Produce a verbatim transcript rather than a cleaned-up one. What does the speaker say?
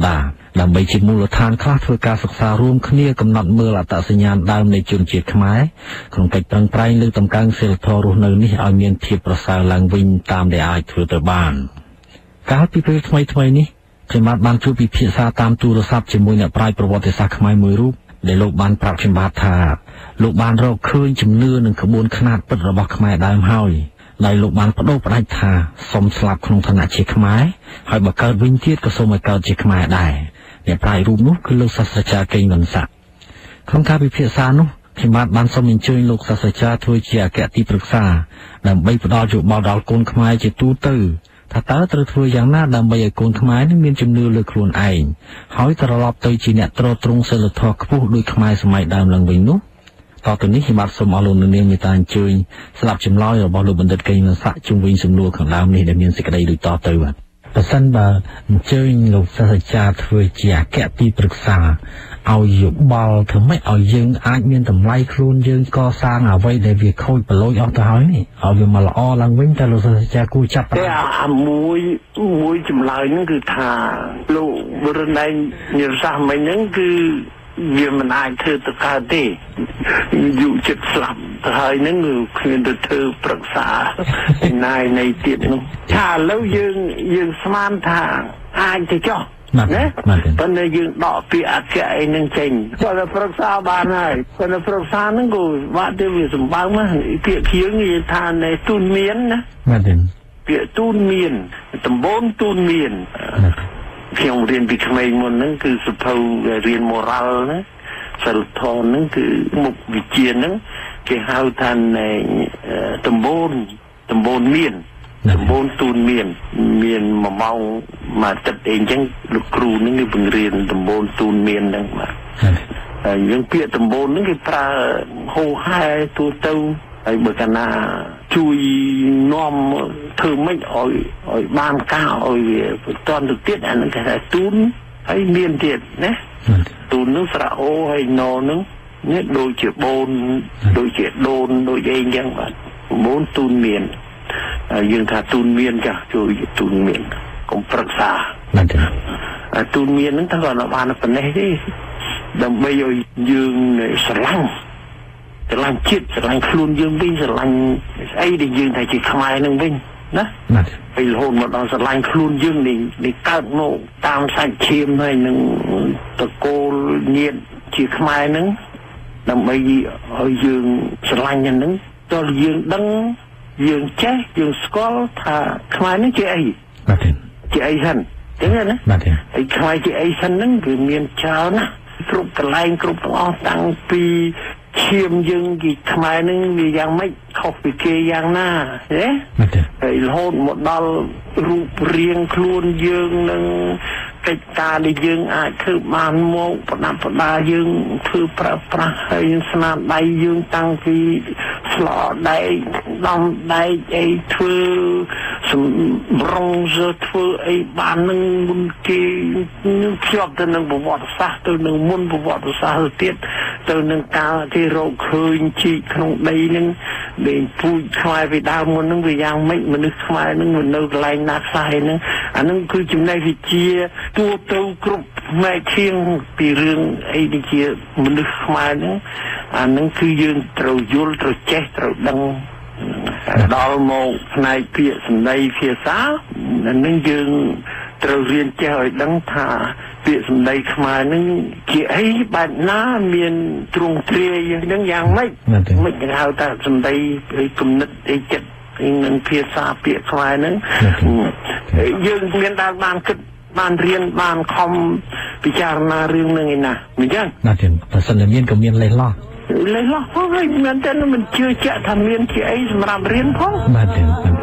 តាដើម្បីជាមូលដ្ឋានខ្លះធ្វើការសិក្សារួមគ្នាកំណត់មើលអត្តសញ្ញាណដើមនៃជនជាតិខ្មែរក្នុងកិច្ចប្រឹងប្រែងលើកតម្កើងសីលធម៌រស់នៅនេះឲ្យមានភាពប្រសើរឡើងវិញតាមដែលអាចធ្វើទៅបានកាលពីពេលថ្មីថ្មីនេះខ្ញុំបានជួបពិភាក្សាតាមទូរស័ព្ទជាមួយអ្នកប្រាជ្ញប្រវត្តិសាស្ត្រខ្មែរមួយរូបដែលលោកបានប្រាប់ខ្ញុំបាទថាលោកបានរកឃើញជំនឿនិងក្បួនខ្នាតពិតរបស់ខ្មែរដើមហើយដែលលោកបានបដូរផ្ដាច់ថាសូមស្លាប់ក្នុងឋានៈជាខ្មែរហើយបើកើតវិញទៀតក៏សូមឲ្យកើតជាខ្មែរដែរអ្នកប្រាជ្ញរូបនោះគឺលោកសាស្ត្រាចារ្យកេងវណ្ណស័ក្តិក្នុងការពិភាក្សានោះខ្ញុំបាទបានសូមអញ្ជើញលោកសាស្ត្រាចារ្យធ្វើជាអគ្គទីប្រឹក្សាដើម្បីផ្ដល់យោបល់ដល់កូនខ្មែរជាទូទៅថាតើត្រូវធ្វើយ៉ាងណាដើម្បីឲ្យកូនខ្មែរនេះមានជំនឿលើខ្លួនឯងហើយត្រឡប់ទៅជាអ្នកទ្រទ្រង់សីលធម៌ខ្ពស់ដូចខ្មែរសម័យដើមឡើងវិញនោះតទៅនេះខ្ញុំបាទសូមអរលោកនាងមេត្តាអញ្ជើញស្ដាប់ចម្លើយរបស់លោកបណ្ឌិតកេងវណ្ណស័ក្តិជុំវិញសំណួរខាងដើមនេះដែលមានសេចក្តីដូចតទៅបាទប្រសិនបើអញ្ជើញលោកសាស្ត្រាចារ្យធ្វើជាអគ្គទីប្រឹក្សាឲ្យយោបល់ធ្វើម៉េចឲ្យយើងអាចមានតម្លៃខ្លួនយើងកសាងអ្វីដែលវាខូចប្រឡូចអស់ទៅហើយនេះឲ្យវាមកល្អឡើងវិញតើលោកសាស្ត្រាចារ្យគួរចាប់តែអាមួយមួយចម្លើយហ្នឹងគឺថាលោកបរិណៃនិរសាសមិញហ្នឹងគឺវាមិនអាចធ្វើទៅកើតទេយុចិត្តស្លាប់ទៅហើយហ្នឹងគ្មានទៅធ្វើប្រឹក្សាណាយនៃទៀតនោះថាឥឡូវយើងយើងស្មានថាអាចទៅចោះណាប៉ុន្តែយើងដកពាក្យអគ្គអីនឹងចេញគាត់ប្រឹក្សាបានហើយគាត់ប្រឹក្សាហ្នឹងក៏បាក់ទៅវាសម្បើមពាក្យខៀងនិយាយថានៃទូនមានណាបាទពាក្យទូនមានដំបូងទូនមានខ្ញុំរៀនពីក្មេងមុនហ្នឹងគឺសភៅរៀន moral ណាសិលធម៌ហ្នឹងគឺមុខវិជ្ជាហ្នឹងគេហៅថាដំបូងដំបូងមានដំបូងទូនមានមានមួយម៉ោងមួយទឹកអីអញ្ចឹងលោកគ្រូហ្នឹងគេបង្រៀនដំបូងទូនមានហ្នឹងបាទហើយយើងពាក្យដំបូងហ្នឹងគេប្រើហូហែទូទៅហើយបើកាលណាជួយនាំធ្វើម៉េចឲ្យឲ្យបានការឲ្យវាបន្តទៅទៀតអាហ្នឹងគេថាទូនហើយមានទៀតណាទូនហ្នឹងស្រៈអូហើយណហ្នឹងនេះដូចជាបូនដូចជាដូនដូចអីអញ្ចឹងបាទបូនទូនមានយើងថាទូនមានចាស់ជួយទូនមានកុំប្រឹក្សាបាទទូនមានហ្នឹងតើគាត់បានប៉ុណ្ណេះទេដើម្បីឲ្យយើងស្រឡាញ់ស្រឡាញ់ជាតិស្រឡាញ់ខ្លួនយើងវិញស្រឡាញ់ស្អីដែលយើងថាជាខ្មែរនឹងវិញណាហើយរហូតមកដល់ស្រឡាញ់ខ្លួនយើងនេះនេះកើតមកតាមសាច់ឈាមហើយនឹងតកូលញាតិជាខ្មែរនឹងដើម្បីឲ្យយើងស្រឡាញ់ហ្នឹងតើយើងដឹងយើងចេះយើងស្គាល់ថាខ្មែរនេះជាអីបាទជាអីសិនចឹងណាបាទហើយខ្មែរជាអីសិនហ្នឹងគឺមានច្រើនណាគ្រប់កន្លែងគ្រប់ទាំងអស់តាំងពីឈាមយើងពីខ្មែរនឹងវាយ៉ាងម៉េចខុសពីគេយ៉ាងណាទេហើយរហូតមកដល់រូបរាងខ្លួនយើងនឹងកិច្ចការដែលយើងអាចធ្វើបានមកប្រដាប់ប្រដាយើងធ្វើប្រើប្រាស់ហើយស្នាដៃយើងតាំងពីស្លដែកដំដែកអីធ្វើសម្រងធ្វើអីបាននឹងមុនគេភ្ជាប់ទៅនឹងប្រវត្តិសាស្ត្រទៅនឹងមុនប្រវត្តិសាស្ត្រទៀតទៅនឹងការគេរកឃើញជីកក្នុងដីនឹងដែលពូជខ្មែរពីដើមមុននឹងវាយ៉ាងម៉េចមនុស្សខ្មែរនឹងនៅកន្លែងណាខ្លះហ្នឹងអានឹងគឺចំណេះវិជ្ជាទូទៅគ្រប់ផ្នែកខៀងពីរឿងអីដែលជាមនុស្សខ្មែរហ្នឹងអានឹងគឺយើងត្រូវយល់ត្រូវចេះត្រូវដឹងដល់មកផ្នែកពាក្យសម្ដីភាសាអានឹងយើងត្រូវរៀនចេះឲ្យដឹងថាពាក្យសម្ដីខ្មែរហ្នឹងជាអីបែបណាមានទ្រង់ទ្រាយហ្នឹងយ៉ាងម៉េចមិនគេហៅថាសម្ដីគំនិតអីចិត្តនឹងភាសាពាក្យខ្មែរហ្នឹងយើងមានតែបានគិតបានរៀនបានខំពិចារណារឿងហ្នឹងឯណាមិនចឹងណាស់ទេបើសិនតែមានក៏មានលេសលោះលេសលោះផងហើយមែនតើមិនជឿជាក់ថាមានជាអីសម្រាប់រៀនផងបាទទេ